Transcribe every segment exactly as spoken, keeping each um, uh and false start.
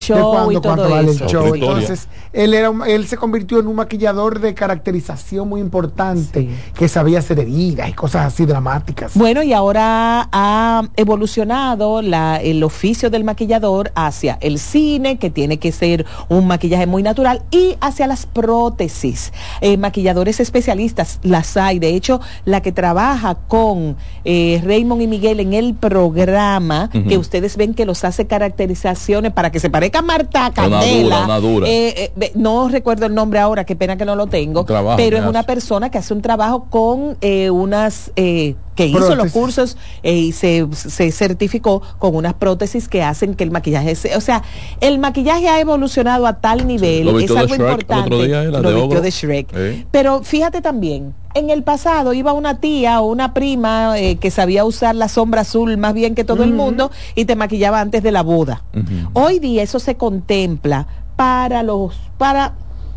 show de cuándo, y todo cuánto vale eso. el show. Entonces, él era un, él se convirtió en un maquillador de caracterización muy importante, sí, que sabía hacer heridas y cosas así dramáticas. Bueno, y ahora ha evolucionado la, el oficio del maquillador hacia el cine, que tiene que ser un maquillaje muy natural, y hacia las prótesis. Eh, maquilladores especialistas las hay. De hecho, la que trabaja con eh, Raymond y Miguel en el programa, uh-huh, que ustedes ven que los hace caracterizaciones para que se parezca a Marta Candela. Una dura, una dura. Eh, eh, no recuerdo el nombre ahora, qué pena que no lo tengo, trabajo, pero es hace. una persona que hace un trabajo con eh, unas eh, que hizo prótesis. los cursos eh, y se, se certificó con unas prótesis que hacen que el maquillaje se, o sea, el maquillaje ha evolucionado a tal nivel, sí, es algo Shrek, importante. El otro día era lo de vistió ogro. de Shrek. ¿Eh? Pero fíjate también, en el pasado iba una tía o una prima eh, que sabía usar la sombra azul más bien que todo uh-huh. el mundo y te maquillaba antes de la boda. Uh-huh. Hoy día eso se contempla para los para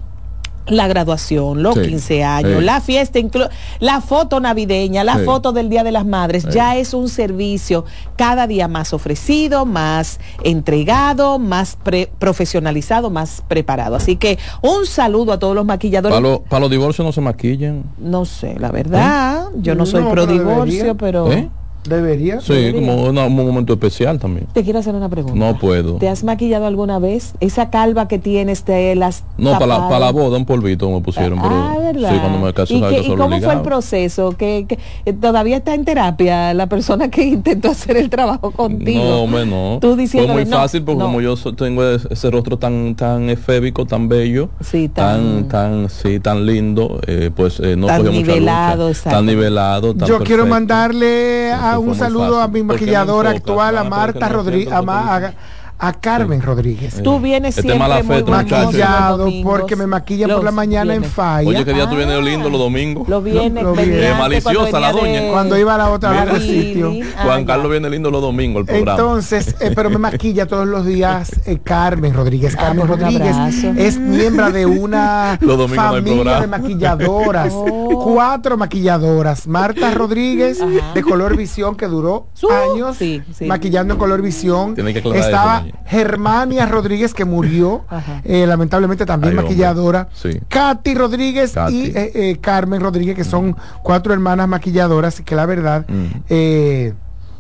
la graduación, los sí, quince años, sí, la fiesta, inclu- la foto navideña, la sí, foto del Día de las Madres, sí, ya es un servicio cada día más ofrecido, más entregado, más pre- profesionalizado, más preparado. Así que un saludo a todos los maquilladores. ¿Para lo, pa los divorcios no se maquillan? No sé, la verdad, ¿eh? Yo no soy no, pro divorcio, pero... ¿Eh? ¿Debería? Sí, ¿Debería? como una, un momento especial también. Te quiero hacer una pregunta. No puedo. ¿Te has maquillado alguna vez? Esa calva que tienes, te las No, para la, para la boda un polvito me pusieron. Ah, pero, ¿verdad? Sí, cuando me casé. ¿Y, que, ¿y cómo obligado. fue el proceso? ¿Que, que eh, todavía está en terapia la persona que intentó hacer el trabajo contigo? No, hombre, no. Tú diciendo fue muy no, fácil porque no. como yo so, tengo ese, ese rostro tan tan efébico, tan bello, sí, tan, tan, tan, sí, tan lindo, eh, pues eh, no cogió mucha lucha. Tan nivelado, tan Yo perfecto. quiero mandarle a un saludo fácil. a mi maquilladora actual, a Marta Rodríguez, a, a, a Carmen sí. Rodríguez. Tú vienes este siempre muy maquillado porque me maquillan por la mañana viene. en falla. Oye, que día ah, tú vienes lindo los domingos. Lo viene, lo, lo viene. Eh, maliciosa la doña. De... Cuando iba a la otra a sitio. Ah, Juan ya. Carlos viene lindo los domingos el programa. Entonces, eh, pero me maquilla todos los días eh, Carmen Rodríguez. Carmen ah, Rodríguez es miembro de una familia no de maquilladoras. Oh. Cuatro maquilladoras. Marta Rodríguez, ajá, de Color Visión, que duró uh, años sí, sí. maquillando en Color Visión. Estaba Germania Rodríguez, que murió, eh, lamentablemente también Ay, maquilladora. Sí. Katy Rodríguez Katy. y eh, eh, Carmen Rodríguez, que son mm. cuatro hermanas maquilladoras, que la verdad mm. eh,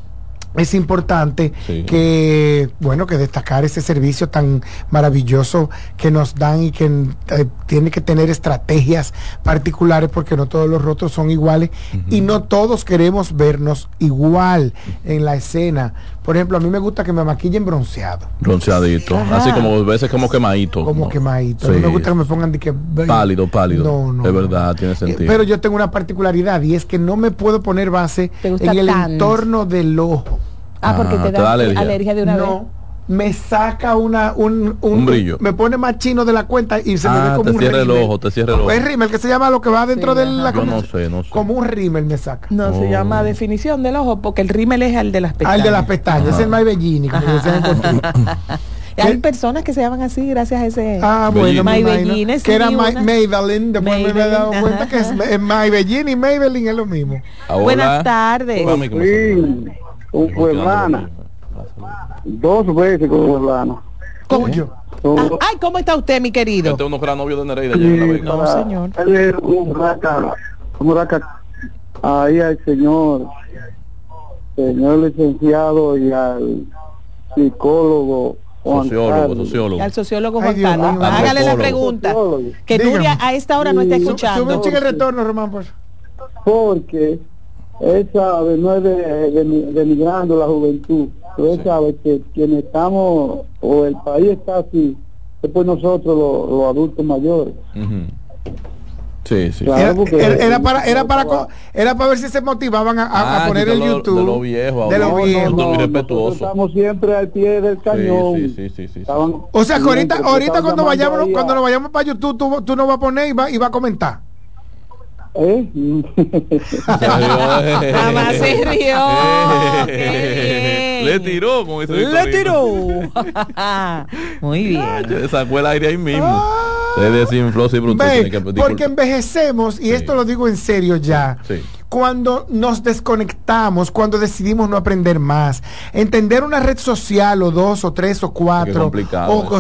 es importante sí. que, bueno, que destacar ese servicio tan maravilloso que nos dan y que eh, tiene que tener estrategias particulares porque no todos los rostros son iguales uh-huh. y no todos queremos vernos igual en la escena. Por ejemplo, a mí me gusta que me maquillen bronceado. Bronceadito, ajá, así como a veces como quemadito. Como ¿no? quemadito. Sí. A mí me gusta que me pongan de que... Pálido, pálido. No, no. Es verdad, tiene sentido. Pero yo tengo una particularidad y es que no me puedo poner base en el tan... entorno del ojo. Ah, porque te da, te da alergia. alergia de una no. vez. Me saca una un, un, un brillo. Me pone más chino de la cuenta y se ah, me ve como te un cierra rímel. el ojo, te cierra el ojo. Es rímel, que se llama lo que va dentro sí, de la... Yo no sé, no sé. Como un rímel me saca. No, oh. se llama definición del ojo, porque el rímel es el de las pestañas. Ah, el de las pestañas, ajá, es el Maybellini, como decían en Hay personas que se llaman así gracias a ese... Ah, bueno, Maybellini. Que era una... Maybelline, después Maybelline, me he dado cuenta que es Maybellini y Maybelline es lo mismo. Hola. Buenas tardes. Hola, sí, con su hermana. Dos veces con su hermana. ¿Cómo yo? Ah, ay, ¿cómo está usted, mi querido? Este es uno que era novio de Nereida. Sí, no, señor. Él es un raca, un raca ahí al señor, señor licenciado y al psicólogo. Sociólogo, sociólogo. Al sociólogo Juan Carlos. Hágale la pregunta. Que Nuria a esta hora no está escuchando. Sube un chico el retorno, Román, por Porque él sabe, no es de, de, de, denigrando la juventud. Pero él sí. sabe que quienes estamos, o el país está así, después nosotros los, los adultos mayores. Uh-huh. Sí, sí. Claro, era, era, era para era para era para ver si se motivaban a, a, a poner el YouTube de lo viejo, de lo viejo. No, no, no, estamos siempre al pie del cañón. Sí, sí, sí, sí, sí. Estaban, o sea, que ahorita ahorita cuando vayamos cuando nos vayamos para YouTube tú, tú no vas a poner y va y va a comentar. ¿Eh? Nada más se rió. Le tiró, como dice Le tiró. Muy bien. Sacó el aire ahí mismo. Ah, se desinfló y bruto. Porque envejecemos, y sí. esto lo digo en serio ya. Sí. Cuando nos desconectamos, cuando decidimos no aprender más, entender una red social o dos o tres o cuatro, o